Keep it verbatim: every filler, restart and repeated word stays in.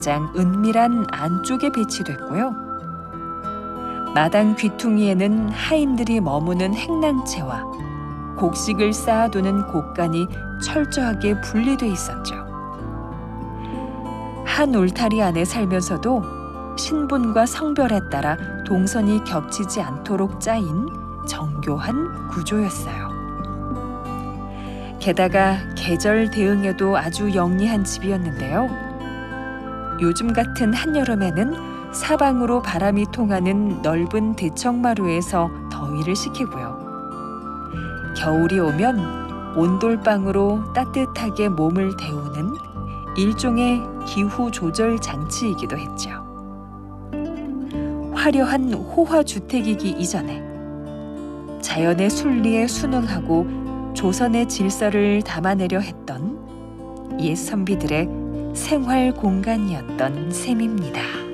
가장 은밀한 안쪽에 배치됐고요. 마당 귀퉁이에는 하인들이 머무는 행랑채와 곡식을 쌓아두는 곡간이 철저하게 분리돼 있었죠. 한 울타리 안에 살면서도 신분과 성별에 따라 동선이 겹치지 않도록 짜인 정교한 구조였어요. 게다가 계절 대응에도 아주 영리한 집이었는데요. 요즘 같은 한여름에는 사방으로 바람이 통하는 넓은 대청마루에서 더위를 식히고요. 겨울이 오면 온돌방으로 따뜻하게 몸을 데우는 일종의 기후 조절 장치이기도 했죠. 화려한 호화주택이기 이전에 자연의 순리에 순응하고 조선의 질서를 담아내려 했던 옛 선비들의 생활 공간이었던 셈입니다.